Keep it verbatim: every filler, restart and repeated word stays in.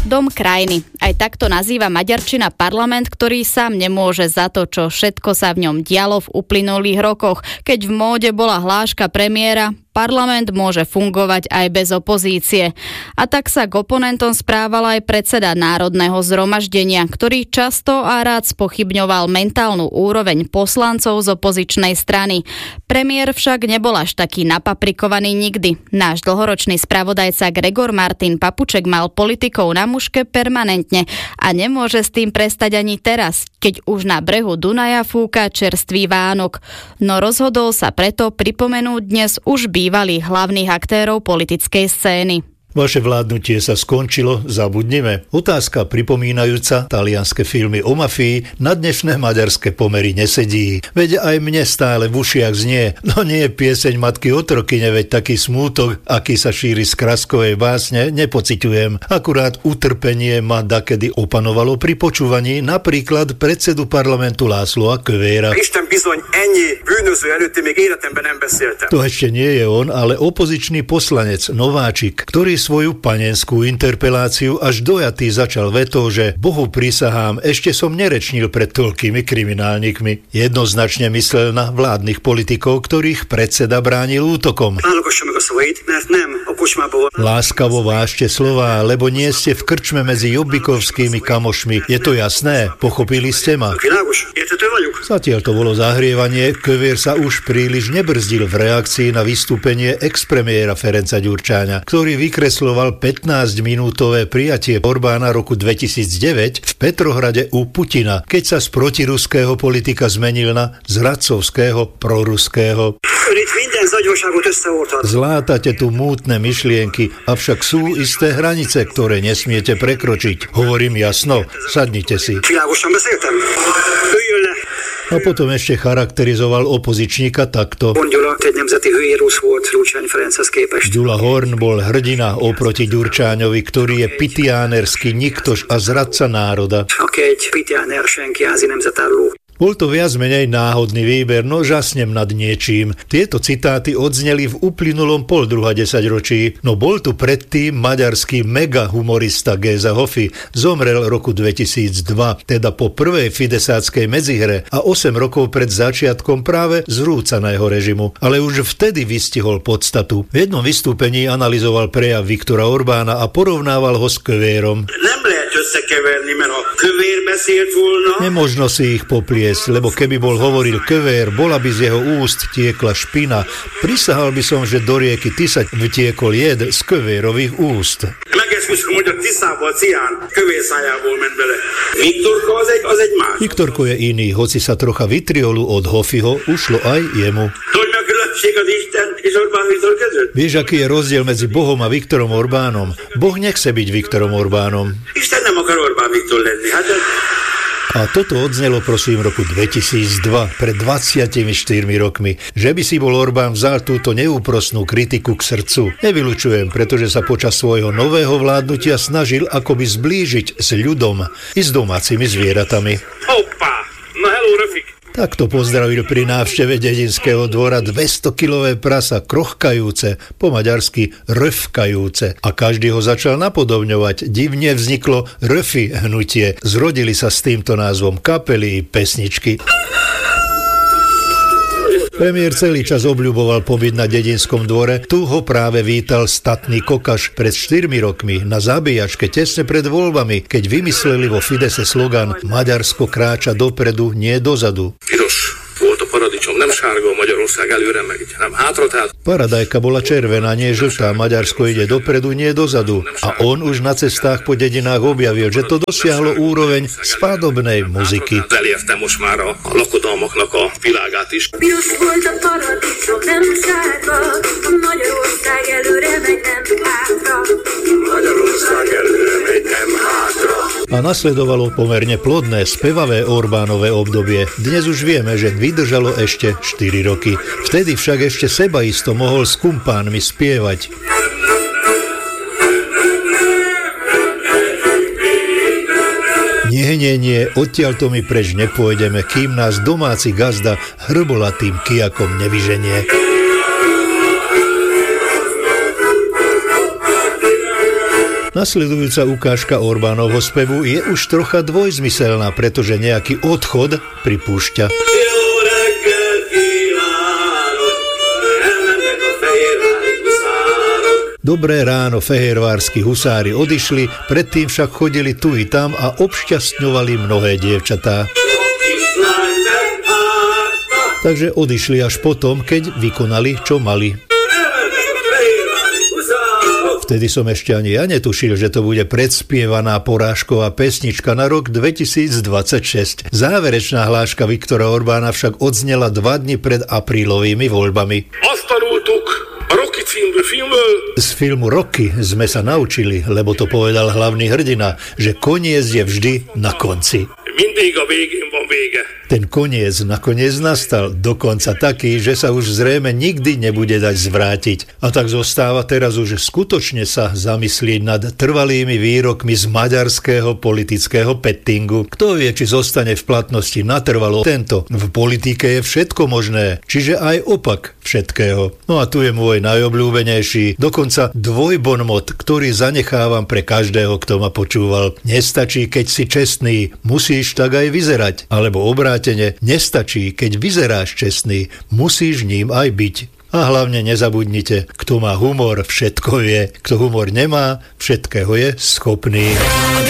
Dom krajiny. Aj takto nazýva maďarčina parlament, ktorý sám nemôže za to, čo všetko sa v ňom dialo v uplynulých rokoch. Keď v móde bola hláška premiéra, parlament môže fungovať aj bez opozície. A tak sa k oponentom správal aj predseda Národného zhromaždenia, ktorý často a rád spochybňoval mentálnu úroveň poslancov z opozičnej strany. Premiér však nebol až taký napaprikovaný nikdy. Náš dlhoročný spravodajca Gregor Martin Papuček mal politikov na muške permanentne a nemôže s tým prestať ani teraz, keď už na brehu Dunaja fúka čerstvý Vánok. No rozhodol sa preto pripomenúť dnes už bývalých hlavných aktérov politickej scény. Vaše vládnutie sa skončilo, zabudnime. Otázka pripomínajúca talianske filmy o mafii na dnešné maďarské pomery nesedí. Veď aj mne stále v ušiach znie, no nie pieseň Matky otrokyne, veď taký smútok, aký sa šíri z Kraskovej básne, nepociťujem. Akurát utrpenie ma dakedy opanovalo pri počúvaní napríklad predsedu parlamentu Lászlóa Kövéra. Isten bizony, ennyi bűnöző előtt még életemben nem beszéltem. To ešte nie je on, ale opozičný poslanec Nováčik, ktorý svoju panenskú interpeláciu až dojatý začal vetou, že Bohu prisahám, ešte som nerečnil pred toľkými kriminálnikmi. Jednoznačne myslel na vládnych politikov, ktorých predseda bránil útokom. Láskavo vážte slová, lebo nie ste v krčme medzi jobbikovskými kamošmi. Je to jasné? Pochopili ste ma? Zatiaľ to bolo zahrievanie, Kövér sa už príliš nebrzdil v reakcii na vystúpenie expremiéra Ferenca Gyurcsánya, ktorý vykresloval pätnásťminútové prijatie Orbána roku dvetisícdeväť v Petrohrade u Putina, keď sa z protiruského politika zmenil na zradcovského proruského. Zlátate tu mútne myšlienky, avšak sú isté hranice, ktoré nesmiete prekročiť. Hovorím jasno, sadnite si. A potom ešte charakterizoval opozičníka takto. Gyula Horn bol hrdina oproti Gyurcsányovi, ktorý je pitiánersky niktoš a zradca národa. Bol to viac menej náhodný výber, no žasnem nad niečím. Tieto citáty odzneli v uplynulom poldruha desaťročí, no bol tu predtým maďarský mega humorista Géza Hofi. Zomrel roku dvetisícdva, teda po prvej fidesáckej medzihre a osem rokov pred začiatkom práve zrúcaného režimu. Ale už vtedy vystihol podstatu. V jednom vystúpení analyzoval prejav Viktora Orbána a porovnával ho s Kövérom. Nemožno si ich popliesť, lebo keby bol hovoril Kövér, bola by z jeho úst tiekla špina. Prisahal by som, že do rieky Tisza vtiekol jed z Kövérových úst. Viktorko je iný, hoci sa trocha vitriolu od Hofiho ušlo aj jemu. Vieš, aký je rozdiel medzi Bohom a Viktorom Orbánom? Boh nechce byť Viktorom Orbánom. A toto odznelo prosím roku dvetisícdva, pred dvadsiatimi štyrmi rokmi. Že by si bol Orbán vzal túto neúprosnú kritiku k srdcu. Nevylučujem, pretože sa počas svojho nového vládnutia snažil akoby zblížiť s ľudom i s domácimi zvieratami. Hoppa! No hello, Rafik. Takto pozdravil pri návšteve dedinského dvora dvestokilové prasa krochkajúce, po maďarsky röfkajúce. A každý ho začal napodobňovať. Divne vzniklo röfy hnutie. Zrodili sa s týmto názvom kapely i pesničky. Premiér celý čas obľuboval pobyt na dedinskom dvore. Tu ho práve vítal statný kokaš pred štyrmi rokmi na zabíjačke tesne pred voľbami, keď vymysleli vo Fidese slogan Maďarsko kráča dopredu, nie dozadu. Paradičom, nem sárga, Magyarország előre megy, nem hátra, tehát... Paradajka bola červená, nie žltá, Maďarsko ide dopredu, nie dozadu. A on už na cestách po dedinách objavil, že to dosiahlo úroveň svadobnej muziky. Elértem most már a lakodalmaknak a világát is. Piros volt a paradičom, nem sárga, Magyarország előre megy, nem hátra. Magyarország előre megy, nem hátra. A nasledovalo pomerne plodné, spevavé Orbánové obdobie. Dnes už vieme, že vydržalo ešte štyri roky. Vtedy však ešte sebaisto mohol s kumpánmi spievať. Nie, nie, nie, odtiaľto my preč nepôjdeme, kým nás domáci gazda hrbolatým kijakom nevyženie. Nasledujúca ukážka Orbánovho spevu je už trocha dvojzmyselná, pretože nejaký odchod pripúšťa. Dobré ráno, fehérvársky husári odišli, predtým však chodili tu i tam a obšťastňovali mnohé dievčatá. Takže odišli až potom, keď vykonali, čo mali. Vtedy som ešte ani ja netušil, že to bude predspievaná porážková pesnička na rok dvetisícdvadsaťšesť. Záverečná hláška Viktora Orbána však odznela dva dni pred aprílovými voľbami. Z filmu Rocky sme sa naučili, lebo to povedal hlavný hrdina, že koniec je vždy na konci. Ten koniec nakoniec nastal, dokonca taký, že sa už zrejme nikdy nebude dať zvrátiť. A tak zostáva teraz už skutočne sa zamyslieť nad trvalými výrokmi z maďarského politického pettingu. Kto vie, či zostane v platnosti natrvalo tento. V politike je všetko možné, čiže aj opak všetkého. No a tu je môj najobľúbenejší, dokonca dvojbonmot, ktorý zanechávam pre každého, kto ma počúval. Nestačí, keď si čestný, musíš tak aj vyzerať. Alebo obrátene, nestačí, keď vyzeráš čestný, musíš ním aj byť. A hlavne nezabudnite, kto má humor, všetko vie. Kto humor nemá, všetkého je schopný.